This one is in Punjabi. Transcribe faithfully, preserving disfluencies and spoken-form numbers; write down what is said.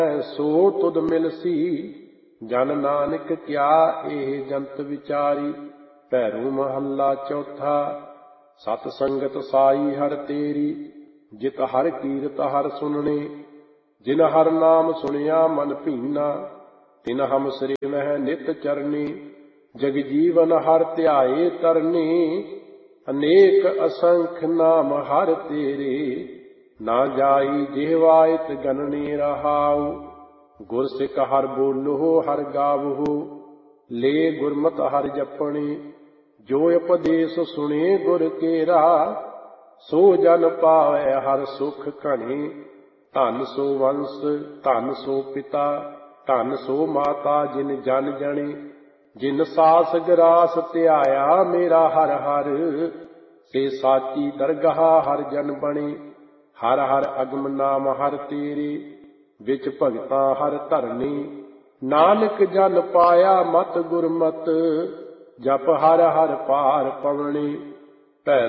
ਸੋ ਤੁਧ ਮਿਲਸੀ। ਜਨ ਨਾਨਕ ਕਿਆ ਇਹ ਜੰਤ ਵਿਚਾਰੀ। ਭੈਰੂ ਮਹੱਲਾ ਚੌਥਾ। ਸਤ ਸੰਗਤ ਸਾਈ ਹਰ ਤੇਰੀ। ਜਿਤ ਹਰ ਕੀਰਤ ਹਰ ਸੁਨਣੇ। ਜਿਨ ਹਰ ਨਾਮ ਸੁਣਿਆ ਮਨ ਭੀਨਾ। ਤਿਨ ਹਮ ਸ੍ਰਿਵਹਿ ਨਿਤ ਚਰਨੀ। ਜਗ ਜੀਵਨ ਹਰ ਧਿਆਏ ਤਰਨੀ। ਅਨੇਕ ਅਸੰਖ ਨਾਮ ਹਰ ਤੇਰੇ। ਨਾ ਜਾਈ ਜਿਹਵਾਇਤ ਗਨਨੇ ਰਹਾਉ। ਗੁਰ ਸਿੱਖ ਹਰ ਬੋਲੋ ਹਰ ਗਾਵਹੋ। ਲੈ ਗੁਰਮਤਿ ਹਰਿ ਜਪਣੇ। ਜੋ ਉਪਦੇਸ ਸੁਣੇ ਗੁਰ ਕੇਰਾ। ਸੋ ਜਨ ਪਾਵੈ ਹਰ ਸੁਖ ਘਣੇ। ਧਨ ਸੋ ਵੰਸ ਧਨ ਸੋ ਪਿਤਾ। ਧਨ ਸੋ ਮਾਤਾ ਜਿਨ ਜਨ ਜਣੇ। ਜਿਨ ਸਾਸ ਗਰਾਸ ਧਿਆਇਆ ਮੇਰਾ ਹਰ ਹਰ। ਸੇ ਸਾਚੀ ਦਰਗਾਹ ਹਰ ਜਨ ਬਣੇ। ਹਰ ਹਰ ਅਗਮ ਨਾਮ ਹਰ ਤੇਰੇ। ਵਿੱਚ ਭਗਤਾਂ ਹਰ ਧਰਨੇ। ਨਾਨਕ ਜਨ ਪਾਇਆ ਮਤ ਗੁਰਮਤਿ। ਜਪ ਹਰ ਹਰ ਪਾਰ ਪਵਣੇ।